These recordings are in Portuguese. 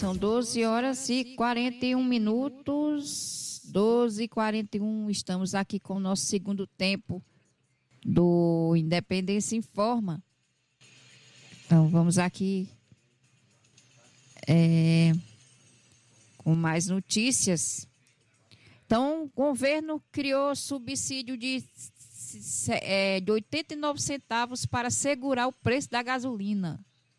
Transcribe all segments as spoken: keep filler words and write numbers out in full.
São doze horas e quarenta e um minutos, doze e quarenta e um, estamos aqui com o nosso segundo tempo do Independência Informa. Então vamos aqui é, com mais notícias. Então, o governo criou subsídio de, é, de oitenta e nove centavos para segurar o preço da gasolina.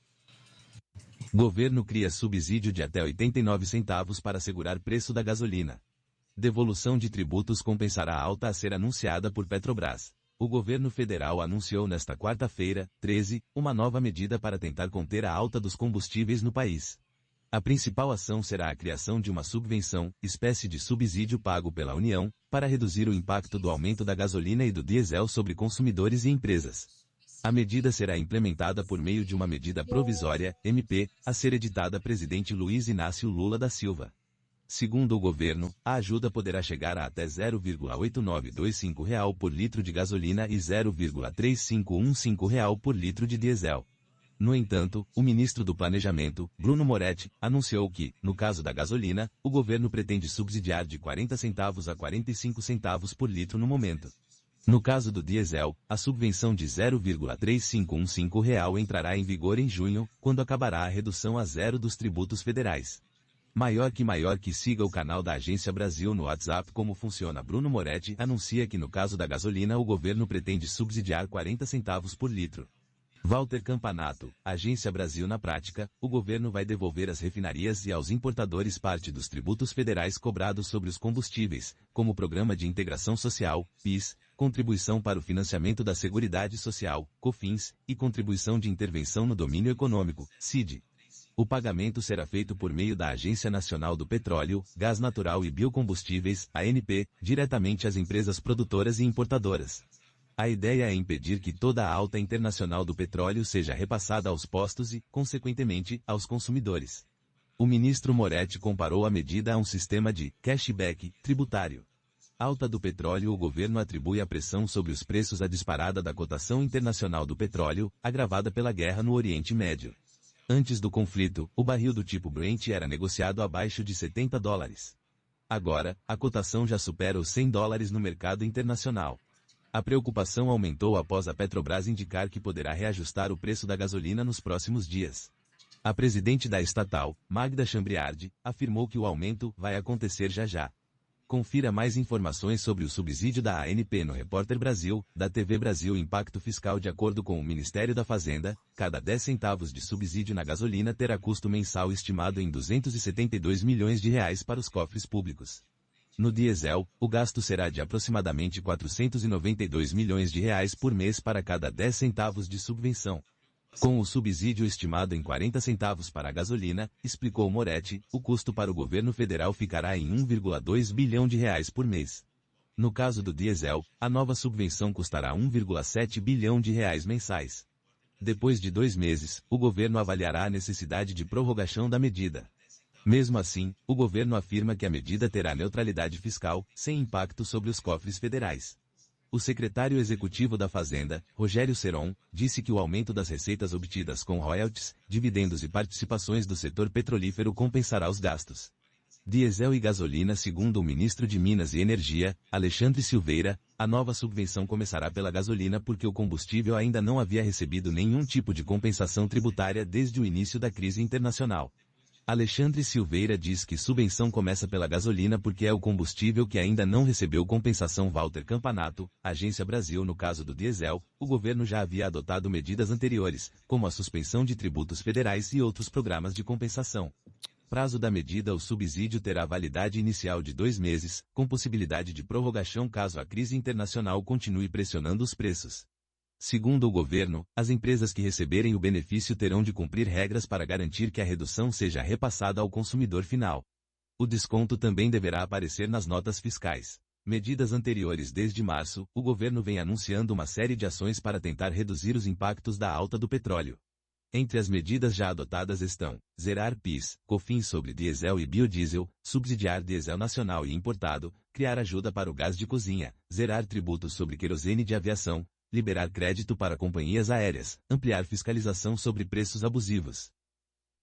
Governo cria subsídio de até oitenta e nove centavos para segurar preço da gasolina. Devolução de tributos compensará a alta a ser anunciada por Petrobras. O governo federal anunciou nesta quarta-feira, treze, uma nova medida para tentar conter a alta dos combustíveis no país. A principal ação será a criação de uma subvenção, espécie de subsídio pago pela União, para reduzir o impacto do aumento da gasolina e do diesel sobre consumidores e empresas. A medida será implementada por meio de uma medida provisória, M P, a ser editada presidente Luiz Inácio Lula da Silva. Segundo o governo, a ajuda poderá chegar a até zero vírgula oito nove dois cinco real por litro de gasolina e zero vírgula três cinco um cinco real por litro de diesel. No entanto, o ministro do Planejamento, Bruno Moretti, anunciou que, no caso da gasolina, o governo pretende subsidiar de quarenta centavos a quarenta e cinco centavos por litro no momento. No caso do diesel, a subvenção de zero vírgula três cinco um cinco real entrará em vigor em junho, quando acabará a redução a zero dos tributos federais. Maior que maior que siga o canal da Agência Brasil no WhatsApp. Como funciona? Bruno Moretti anuncia que no caso da gasolina o governo pretende subsidiar quarenta centavos por litro. Walter Campanato, Agência Brasil. Na prática, o governo vai devolver às refinarias e aos importadores parte dos tributos federais cobrados sobre os combustíveis, como o Programa de Integração Social, PIS, Contribuição para o Financiamento da Seguridade Social, COFINS, e Contribuição de Intervenção no Domínio Econômico, C I D. O pagamento será feito por meio da Agência Nacional do Petróleo, Gás Natural e Biocombustíveis, A N P, diretamente às empresas produtoras e importadoras. A ideia é impedir que toda a alta internacional do petróleo seja repassada aos postos e, consequentemente, aos consumidores. O ministro Moretti comparou a medida a um sistema de cashback tributário. Alta do petróleo. O governo atribui a pressão sobre os preços à disparada da cotação internacional do petróleo, agravada pela guerra no Oriente Médio. Antes do conflito, o barril do tipo Brent era negociado abaixo de setenta dólares. Agora, a cotação já supera os cem dólares no mercado internacional. A preocupação aumentou após a Petrobras indicar que poderá reajustar o preço da gasolina nos próximos dias. A presidente da estatal, Magda Chambriardi, afirmou que o aumento vai acontecer já já. Confira mais informações sobre o subsídio da A N P no Repórter Brasil, da T V Brasil. Impacto fiscal. De acordo com o Ministério da Fazenda, cada dez centavos de subsídio na gasolina terá custo mensal estimado em duzentos e setenta e dois milhões de reais para os cofres públicos. No diesel, o gasto será de aproximadamente quatrocentos e noventa e dois milhões de reais por mês para cada dez centavos de subvenção. Com o subsídio estimado em quarenta centavos para a gasolina, explicou Moretti, o custo para o governo federal ficará em um vírgula dois bilhão de reais por mês. No caso do diesel, a nova subvenção custará um vírgula sete bilhão de reais mensais. Depois de dois meses, o governo avaliará a necessidade de prorrogação da medida. Mesmo assim, o governo afirma que a medida terá neutralidade fiscal, sem impacto sobre os cofres federais. O secretário executivo da Fazenda, Rogério Ceron, disse que o aumento das receitas obtidas com royalties, dividendos e participações do setor petrolífero compensará os gastos. Diesel e gasolina. Segundo o ministro de Minas e Energia, Alexandre Silveira, a nova subvenção começará pela gasolina porque o combustível ainda não havia recebido nenhum tipo de compensação tributária desde o início da crise internacional. Alexandre Silveira diz que subvenção começa pela gasolina porque é o combustível que ainda não recebeu compensação. Walter Campanato, Agência Brasil. No caso do diesel, o governo já havia adotado medidas anteriores, como a suspensão de tributos federais e outros programas de compensação. Prazo da medida. O subsídio terá validade inicial de dois meses, com possibilidade de prorrogação caso a crise internacional continue pressionando os preços. Segundo o governo, as empresas que receberem o benefício terão de cumprir regras para garantir que a redução seja repassada ao consumidor final. O desconto também deverá aparecer nas notas fiscais. Medidas anteriores. Desde março, o governo vem anunciando uma série de ações para tentar reduzir os impactos da alta do petróleo. Entre as medidas já adotadas estão: zerar PIS, COFINS sobre diesel e biodiesel, subsidiar diesel nacional e importado, criar ajuda para o gás de cozinha, zerar tributos sobre querosene de aviação, liberar crédito para companhias aéreas, ampliar fiscalização sobre preços abusivos.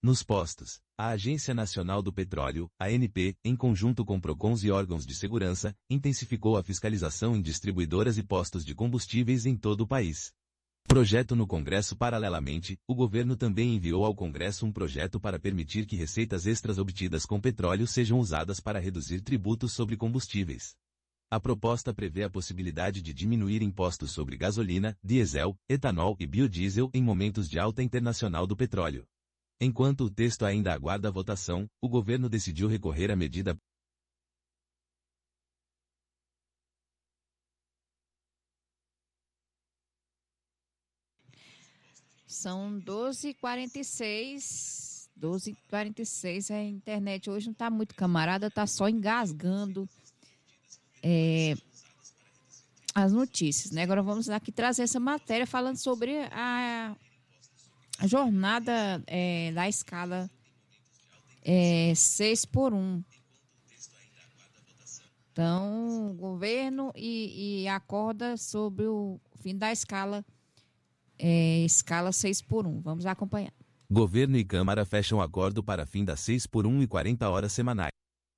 Nos postos, a Agência Nacional do Petróleo, A N P, em conjunto com PROCONs e órgãos de segurança, intensificou a fiscalização em distribuidoras e postos de combustíveis em todo o país. Projeto no Congresso. Paralelamente, o governo também enviou ao Congresso um projeto para permitir que receitas extras obtidas com petróleo sejam usadas para reduzir tributos sobre combustíveis. A proposta prevê a possibilidade de diminuir impostos sobre gasolina, diesel, etanol e biodiesel em momentos de alta internacional do petróleo. Enquanto o texto ainda aguarda a votação, o governo decidiu recorrer à medida. São doze e quarenta e seis. doze e quarenta e seis. A internet hoje não está muito camarada, está só engasgando é, as notícias, né? Agora vamos aqui trazer essa matéria falando sobre a, a jornada é, da escala é, seis por um. Então, o governo e, e acorda sobre o fim da escala É, escala seis por um. Vamos acompanhar. Governo e Câmara fecham acordo para fim das seis por um e quarenta horas semanais.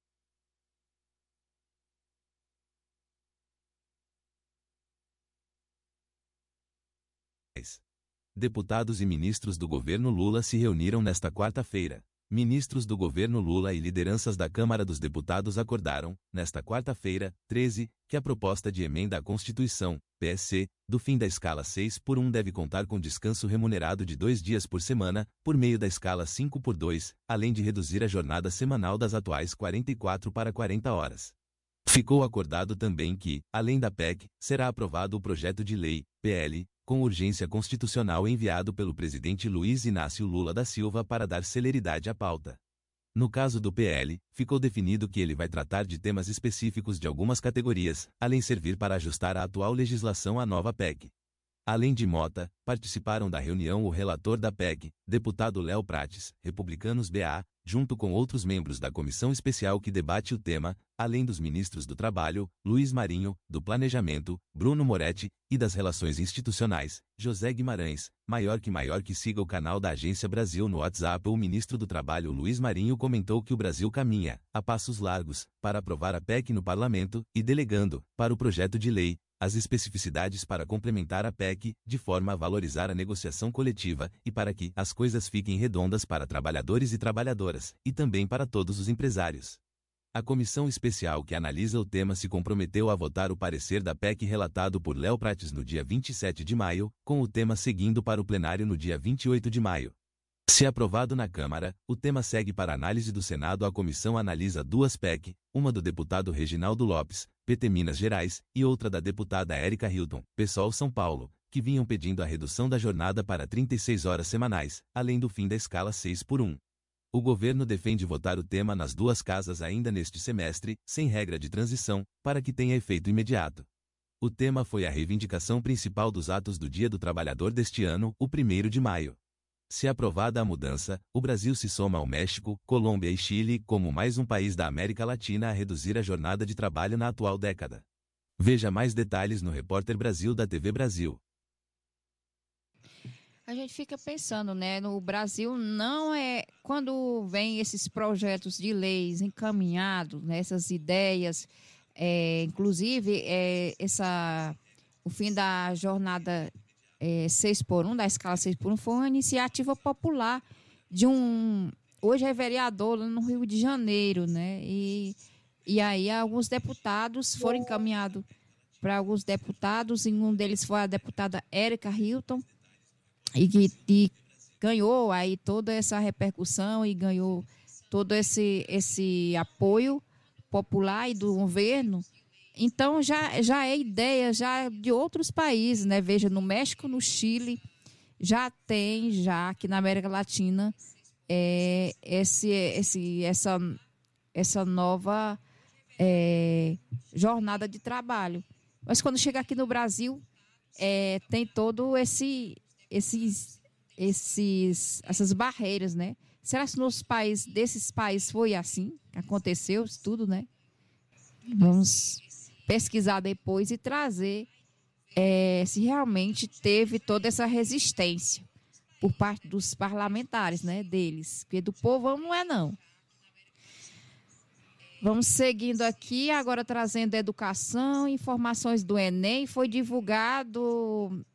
Deputados e ministros do governo Lula se reuniram nesta quarta-feira. Ministros do governo Lula e lideranças da Câmara dos Deputados acordaram, nesta quarta-feira, treze, que a proposta de emenda à Constituição, P S C, do fim da escala seis por um deve contar com descanso remunerado de dois dias por semana, por meio da escala cinco por dois, além de reduzir a jornada semanal das atuais quarenta e quatro para quarenta horas. Ficou acordado também que, além da P E C, será aprovado o projeto de lei, P L, com urgência constitucional enviado pelo presidente Luiz Inácio Lula da Silva para dar celeridade à pauta. No caso do P L, ficou definido que ele vai tratar de temas específicos de algumas categorias, além de servir para ajustar a atual legislação à nova P E C. Além de Mota, participaram da reunião o relator da P E C, deputado Léo Prates, Republicanos B A, junto com outros membros da comissão especial que debate o tema, além dos ministros do Trabalho, Luiz Marinho, do Planejamento, Bruno Moretti, e das Relações Institucionais, José Guimarães. Maior que maior que siga o canal da Agência Brasil no WhatsApp. O ministro do Trabalho Luiz Marinho comentou que o Brasil caminha, a passos largos, para aprovar a P E C no parlamento, e delegando, para o projeto de lei, as especificidades para complementar a P E C, de forma a valorizar a negociação coletiva, e para que as coisas fiquem redondas para trabalhadores e trabalhadoras, e também para todos os empresários. A comissão especial que analisa o tema se comprometeu a votar o parecer da P E C relatado por Léo Prates no dia vinte e sete de maio, com o tema seguindo para o plenário no dia vinte e oito de maio. Se aprovado na Câmara, o tema segue para análise do Senado. A comissão analisa duas P E C, uma do deputado Reginaldo Lopes, P T Minas Gerais, e outra da deputada Érica Hilton, PSOL São Paulo, que vinham pedindo a redução da jornada para trinta e seis horas semanais, além do fim da escala seis por um. O governo defende votar o tema nas duas casas ainda neste semestre, sem regra de transição, para que tenha efeito imediato. O tema foi a reivindicação principal dos atos do Dia do Trabalhador deste ano, o primeiro de maio. Se aprovada a mudança, o Brasil se soma ao México, Colômbia e Chile como mais um país da América Latina a reduzir a jornada de trabalho na atual década. Veja mais detalhes no Repórter Brasil da T V Brasil. A gente fica pensando, né? No Brasil não é... Quando vem esses projetos de leis encaminhados, né, essas ideias, é, inclusive é, essa, o fim da jornada é, seis por um, da escala seis por um, foi uma iniciativa popular de um... Hoje é vereador lá no Rio de Janeiro, né? E, e aí alguns deputados foram encaminhados para alguns deputados, e um deles foi a deputada Érica Hilton, e que e ganhou aí toda essa repercussão e ganhou todo esse, esse apoio popular e do governo. Então, já, já é ideia já de outros países, né? Veja, no México, no Chile, já tem, já aqui na América Latina, é, esse, esse, essa, essa nova é, jornada de trabalho. Mas quando chega aqui no Brasil, é, tem todo esse... Esses, esses, essas barreiras, né? Será que nos países, desses países foi assim? Aconteceu isso tudo, né? Vamos pesquisar depois e trazer é, se realmente teve toda essa resistência por parte dos parlamentares, né, deles, porque do povo não é não. Vamos seguindo aqui, agora trazendo educação, informações do Enem. Foi divulgado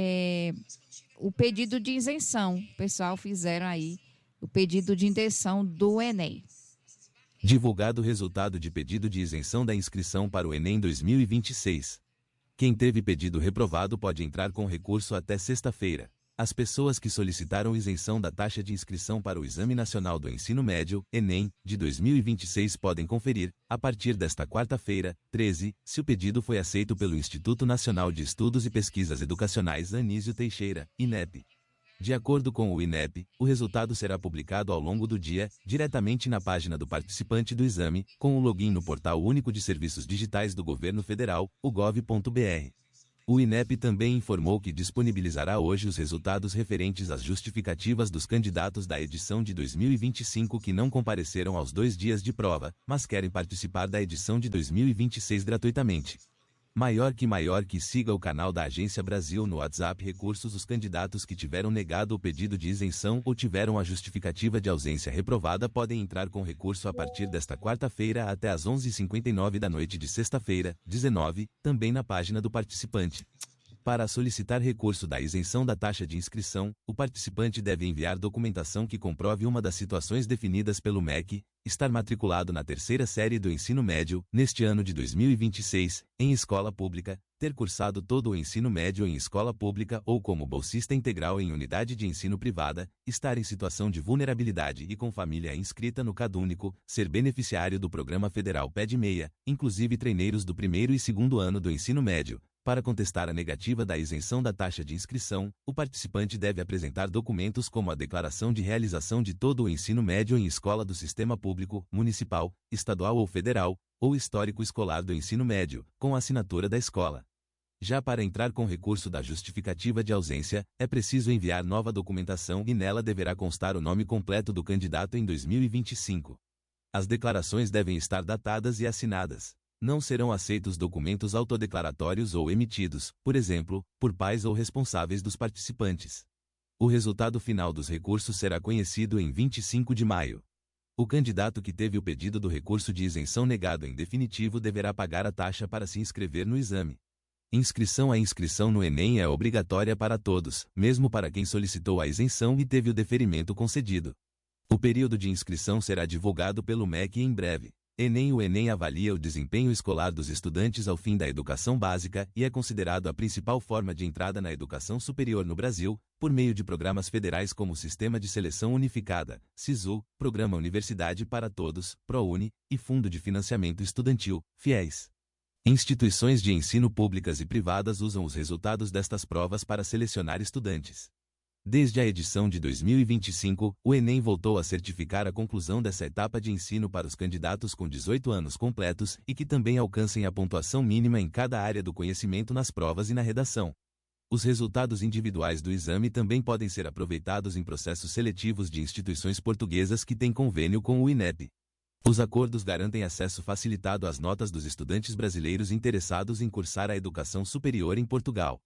é, o pedido de isenção. O pessoal fizeram aí o pedido de isenção do Enem. Divulgado o resultado de pedido de isenção da inscrição para o Enem dois mil e vinte e seis. Quem teve pedido reprovado pode entrar com recurso até sexta-feira. As pessoas que solicitaram isenção da taxa de inscrição para o Exame Nacional do Ensino Médio, Enem, de dois mil e vinte e seis podem conferir, a partir desta quarta-feira, treze, se o pedido foi aceito pelo Instituto Nacional de Estudos e Pesquisas Educacionais Anísio Teixeira, INEP. De acordo com o INEP, o resultado será publicado ao longo do dia, diretamente na página do participante do exame, com o login no Portal Único de Serviços Digitais do Governo Federal, o gov ponto br. O INEP também informou que disponibilizará hoje os resultados referentes às justificativas dos candidatos da edição de dois mil e vinte e cinco que não compareceram aos dois dias de prova, mas querem participar da edição de dois mil e vinte e seis gratuitamente. Maior que maior que siga o canal da Agência Brasil no WhatsApp Recursos. Os candidatos que tiveram negado o pedido de isenção ou tiveram a justificativa de ausência reprovada podem entrar com recurso a partir desta quarta-feira até às onze e cinquenta e nove da noite de sexta-feira, dezenove, também na página do participante. Para solicitar recurso da isenção da taxa de inscrição, o participante deve enviar documentação que comprove uma das situações definidas pelo M E C, estar matriculado na terceira série do ensino médio, neste ano de dois mil e vinte e seis, em escola pública, ter cursado todo o ensino médio em escola pública ou como bolsista integral em unidade de ensino privada, estar em situação de vulnerabilidade e com família inscrita no CadÚnico, ser beneficiário do Programa Federal P E D meia, inclusive treineiros do primeiro e segundo ano do ensino médio. Para contestar a negativa da isenção da taxa de inscrição, o participante deve apresentar documentos como a declaração de realização de todo o ensino médio em escola do sistema público, municipal, estadual ou federal, ou histórico escolar do ensino médio, com a assinatura da escola. Já para entrar com recurso da justificativa de ausência, é preciso enviar nova documentação e nela deverá constar o nome completo do candidato em dois mil e vinte e cinco. As declarações devem estar datadas e assinadas. Não serão aceitos documentos autodeclaratórios ou emitidos, por exemplo, por pais ou responsáveis dos participantes. O resultado final dos recursos será conhecido em vinte e cinco de maio. O candidato que teve o pedido do recurso de isenção negado em definitivo deverá pagar a taxa para se inscrever no exame. Inscrição. A inscrição no Enem é obrigatória para todos, mesmo para quem solicitou a isenção e teve o deferimento concedido. O período de inscrição será divulgado pelo M E C em breve. Enem. O Enem avalia o desempenho escolar dos estudantes ao fim da educação básica e é considerado a principal forma de entrada na educação superior no Brasil, por meio de programas federais como o Sistema de Seleção Unificada, SISU, Programa Universidade para Todos, ProUni, e Fundo de Financiamento Estudantil, FIES. Instituições de ensino públicas e privadas usam os resultados destas provas para selecionar estudantes. Desde a edição de dois mil e vinte e cinco, o Enem voltou a certificar a conclusão dessa etapa de ensino para os candidatos com dezoito anos completos e que também alcancem a pontuação mínima em cada área do conhecimento nas provas e na redação. Os resultados individuais do exame também podem ser aproveitados em processos seletivos de instituições portuguesas que têm convênio com o INEP. Os acordos garantem acesso facilitado às notas dos estudantes brasileiros interessados em cursar a educação superior em Portugal.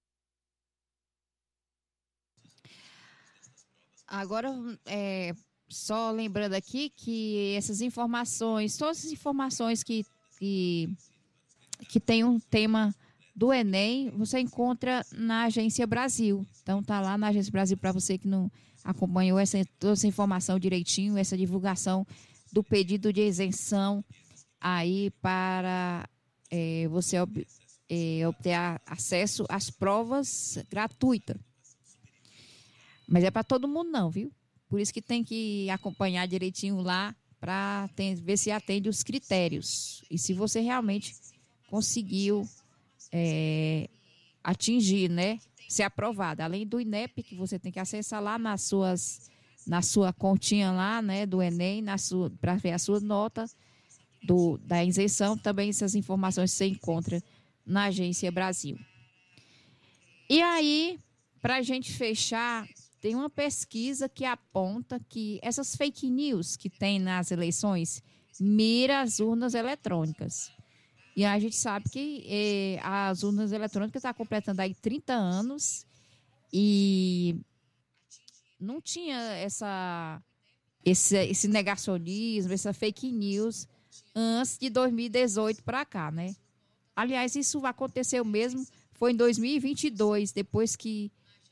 Agora, é, só lembrando aqui que essas informações, todas as informações que, que, que tem um tema do Enem, você encontra na Agência Brasil. Então, tá lá na Agência Brasil para você que não acompanhou essa, toda essa informação direitinho, essa divulgação do pedido de isenção aí para é, você ob, é, obter acesso às provas gratuitas. Mas é para todo mundo não, viu? Por isso que tem que acompanhar direitinho lá para ver se atende os critérios. E se você realmente conseguiu é, atingir, né? Ser aprovado. Além do INEP, que você tem que acessar lá nas suas, na sua continha lá, né? Do Enem, para ver a sua nota do, da isenção. Também essas informações você encontra na Agência Brasil. E aí, para a gente fechar... Tem uma pesquisa que aponta que essas fake news que tem nas eleições mira as urnas eletrônicas. E a gente sabe que eh, as urnas eletrônicas estão completando aí trinta anos e não tinha essa, esse, esse negacionismo, essa fake news antes de dois mil e dezoito para cá, né? Aliás, isso aconteceu mesmo, foi em dois mil e vinte e dois, depois que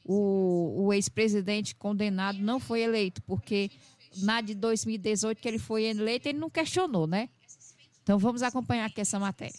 o, o ex-presidente condenado não foi eleito, porque na de dois mil e dezoito que ele foi eleito, ele não questionou, né? Então vamos acompanhar aqui essa matéria.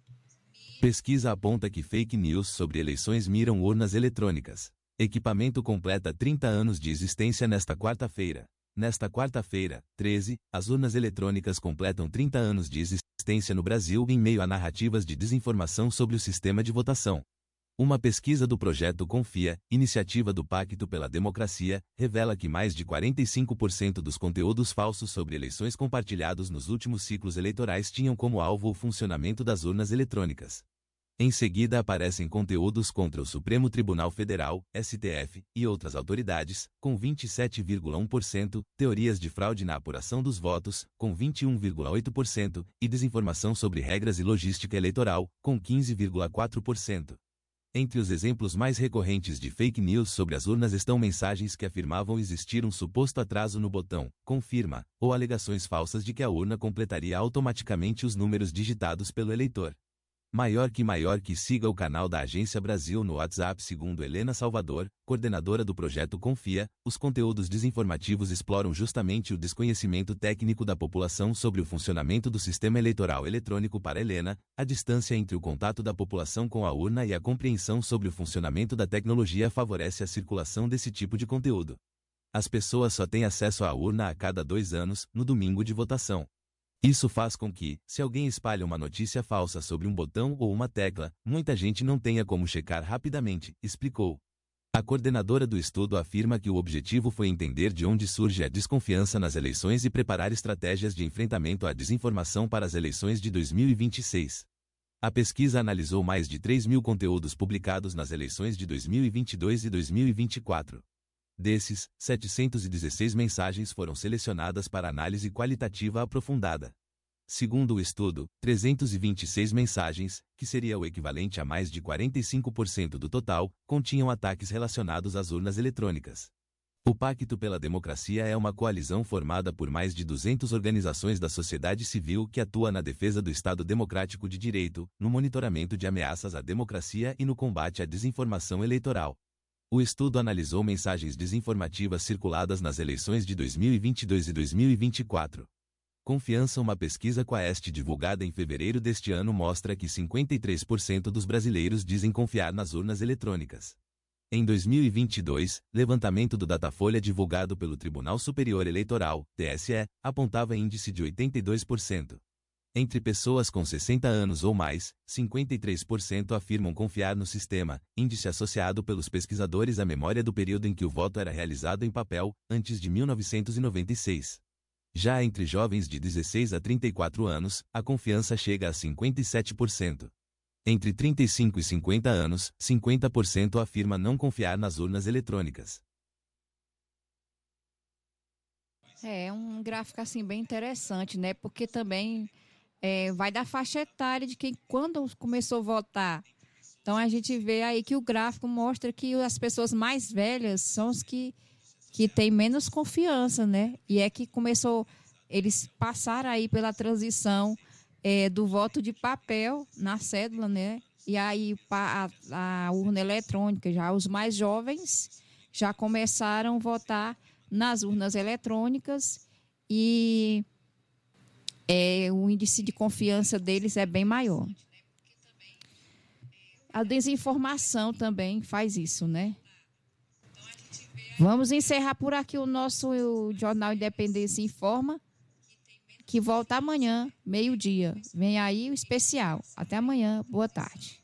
Pesquisa aponta que fake news sobre eleições miram urnas eletrônicas. Equipamento completa trinta anos de existência nesta quarta-feira. Nesta quarta-feira, treze, as urnas eletrônicas completam trinta anos de existência no Brasil em meio a narrativas de desinformação sobre o sistema de votação. Uma pesquisa do projeto Confia, iniciativa do Pacto pela Democracia, revela que mais de quarenta e cinco por cento dos conteúdos falsos sobre eleições compartilhados nos últimos ciclos eleitorais tinham como alvo o funcionamento das urnas eletrônicas. Em seguida aparecem conteúdos contra o Supremo Tribunal Federal, S T F, e outras autoridades, com vinte e sete vírgula um por cento, teorias de fraude na apuração dos votos, com vinte e um vírgula oito por cento, e desinformação sobre regras e logística eleitoral, com quinze vírgula quatro por cento. Entre os exemplos mais recorrentes de fake news sobre as urnas estão mensagens que afirmavam existir um suposto atraso no botão "confirma", ou alegações falsas de que a urna completaria automaticamente os números digitados pelo eleitor. Maior que maior que siga o canal da Agência Brasil no WhatsApp. Segundo Helena Salvador, coordenadora do projeto Confia, os conteúdos desinformativos exploram justamente o desconhecimento técnico da população sobre o funcionamento do sistema eleitoral eletrônico. Para Helena, a distância entre o contato da população com a urna e a compreensão sobre o funcionamento da tecnologia favorece a circulação desse tipo de conteúdo. As pessoas só têm acesso à urna a cada dois anos, no domingo de votação. Isso faz com que, se alguém espalha uma notícia falsa sobre um botão ou uma tecla, muita gente não tenha como checar rapidamente, explicou. A coordenadora do estudo afirma que o objetivo foi entender de onde surge a desconfiança nas eleições e preparar estratégias de enfrentamento à desinformação para as eleições de dois mil e vinte e seis. A pesquisa analisou mais de três mil conteúdos publicados nas eleições de dois mil e vinte e dois e dois mil e vinte e quatro. Desses, setecentas e dezesseis mensagens foram selecionadas para análise qualitativa aprofundada. Segundo o estudo, trezentas e vinte e seis mensagens, que seria o equivalente a mais de quarenta e cinco por cento do total, continham ataques relacionados às urnas eletrônicas. O Pacto pela Democracia é uma coalizão formada por mais de duzentas organizações da sociedade civil que atua na defesa do Estado Democrático de Direito, no monitoramento de ameaças à democracia e no combate à desinformação eleitoral. O estudo analisou mensagens desinformativas circuladas nas eleições de dois mil e vinte e dois e dois mil e vinte e quatro. Confiança. Uma pesquisa Quaest divulgada em fevereiro deste ano mostra que cinquenta e três por cento dos brasileiros dizem confiar nas urnas eletrônicas. Em dois mil e vinte e dois, levantamento do Datafolha divulgado pelo Tribunal Superior Eleitoral, T S E, apontava índice de oitenta e dois por cento. Entre pessoas com sessenta anos ou mais, cinquenta e três por cento afirmam confiar no sistema, índice associado pelos pesquisadores à memória do período em que o voto era realizado em papel, antes de mil novecentos e noventa e seis. Já entre jovens de dezesseis a trinta e quatro anos, a confiança chega a cinquenta e sete por cento. Entre trinta e cinco e cinquenta anos, cinquenta por cento afirma não confiar nas urnas eletrônicas. É um gráfico assim bem interessante, né? Porque também é, vai da faixa etária de quem quando começou a votar. Então a gente vê aí que o gráfico mostra que as pessoas mais velhas são os que, que têm menos confiança, né? E é que começou, eles passaram aí pela transição é, do voto de papel na cédula, né? E aí a, a urna eletrônica, já os mais jovens já começaram a votar nas urnas eletrônicas e é, o índice de confiança deles é bem maior. A desinformação também faz isso, né? Vamos encerrar por aqui o nosso o Jornal Independência Informa, que volta amanhã, meio-dia. Vem aí o especial. Até amanhã. Boa tarde.